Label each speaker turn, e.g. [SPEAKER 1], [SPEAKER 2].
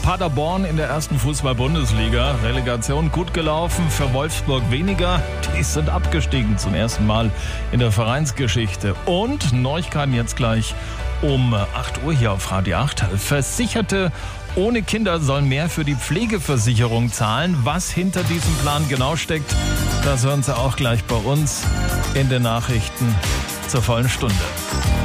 [SPEAKER 1] Paderborn in der ersten Fußball-Bundesliga. Relegation gut gelaufen, für Wolfsburg weniger. Die sind abgestiegen zum ersten Mal in der Vereinsgeschichte. Und Neuigkeiten jetzt gleich um 8 Uhr hier auf Radio 8. Versicherte ohne Kinder sollen mehr für die Pflegeversicherung zahlen. Was hinter diesem Plan genau steckt, das hören Sie auch gleich bei uns in den Nachrichten zur vollen Stunde.